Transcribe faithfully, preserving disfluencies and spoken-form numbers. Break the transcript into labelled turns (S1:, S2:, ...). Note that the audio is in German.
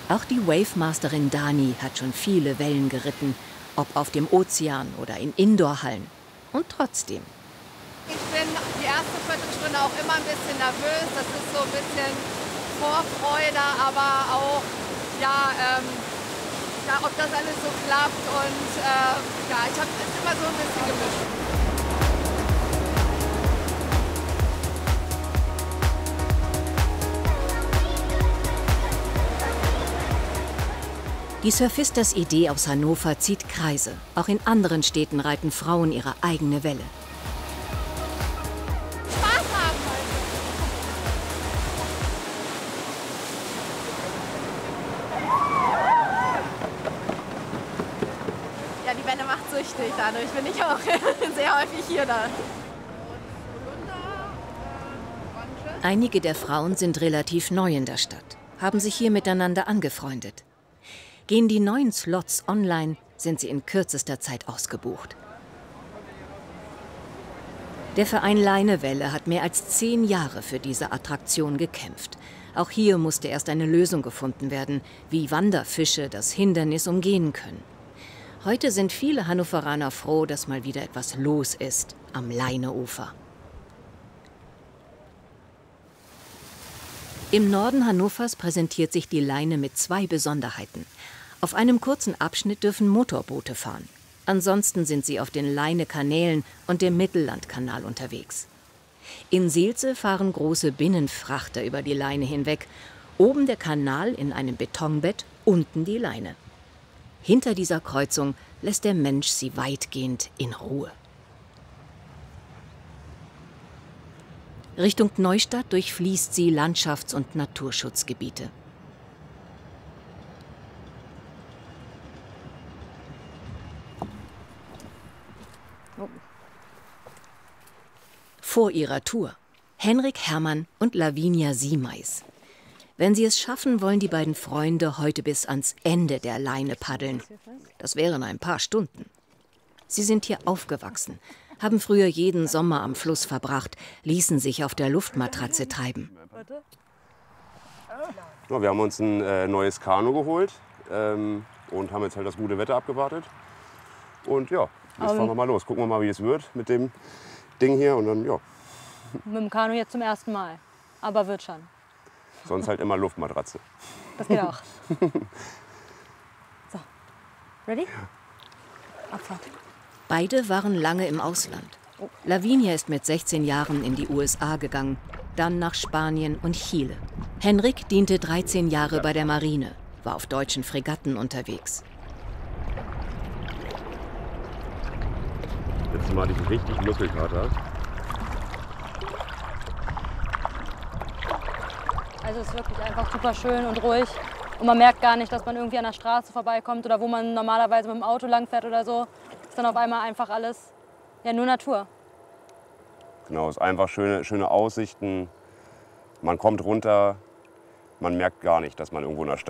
S1: Auch die Wavemasterin Dani hat schon viele Wellen geritten, ob auf dem Ozean oder in Indoorhallen. Und trotzdem.
S2: Ich bin die erste Viertelstunde auch immer ein bisschen nervös. Das ist so ein bisschen Vorfreude, aber auch, ja, ähm, ja ob das alles so klappt. Und äh, ja, ich habe es immer so ein bisschen gemischt.
S1: Die Surfistas-Idee aus Hannover zieht Kreise. Auch in anderen Städten reiten Frauen ihre eigene Welle.
S2: Spaß haben heute. Ja, die Welle macht süchtig. Dadurch bin ich auch sehr häufig hier da.
S1: Einige der Frauen sind relativ neu in der Stadt, haben sich hier miteinander angefreundet. Gehen die neuen Slots online, sind sie in kürzester Zeit ausgebucht. Der Verein Leinewelle hat mehr als zehn Jahre für diese Attraktion gekämpft. Auch hier musste erst eine Lösung gefunden werden, wie Wanderfische das Hindernis umgehen können. Heute sind viele Hannoveraner froh, dass mal wieder etwas los ist am Leineufer. Im Norden Hannovers präsentiert sich die Leine mit zwei Besonderheiten. Auf einem kurzen Abschnitt dürfen Motorboote fahren. Ansonsten sind sie auf den Leinekanälen und dem Mittellandkanal unterwegs. In Seelze fahren große Binnenfrachter über die Leine hinweg. Oben der Kanal in einem Betonbett, unten die Leine. Hinter dieser Kreuzung lässt der Mensch sie weitgehend in Ruhe. Richtung Neustadt durchfließt sie Landschafts- und Naturschutzgebiete. Vor ihrer Tour Henrik Herrmann und Lavinia Siemeis. Wenn sie es schaffen, wollen die beiden Freunde heute bis ans Ende der Leine paddeln. Das wären ein paar Stunden. Sie sind hier aufgewachsen, haben früher jeden Sommer am Fluss verbracht, ließen sich auf der Luftmatratze treiben.
S3: Ja, wir haben uns ein äh, neues Kanu geholt ähm, und haben jetzt halt das gute Wetter abgewartet. Und ja, jetzt fahren wir mal los. Gucken wir mal, wie es wird mit dem Ding hier. Und dann, ja.
S4: Mit dem Kanu jetzt zum ersten Mal. Aber wird schon.
S3: Sonst halt immer Luftmatratze.
S4: Das geht auch. So, ready? Abfahrt.
S1: Beide waren lange im Ausland. Lavinia ist mit sechzehn Jahren in die U S A gegangen, dann nach Spanien und Chile. Henrik diente dreizehn Jahre bei der Marine, war auf deutschen Fregatten unterwegs.
S3: Jetzt mal diesen richtig Muskelkater.
S4: Also es ist wirklich einfach super schön und ruhig. Und man merkt gar nicht, dass man irgendwie an der Straße vorbeikommt oder wo man normalerweise mit dem Auto langfährt oder so. Ist dann auf einmal einfach alles, ja, nur Natur.
S3: Genau, es ist einfach schöne, schöne Aussichten. Man kommt runter, man merkt gar nicht, dass man irgendwo in der Stadt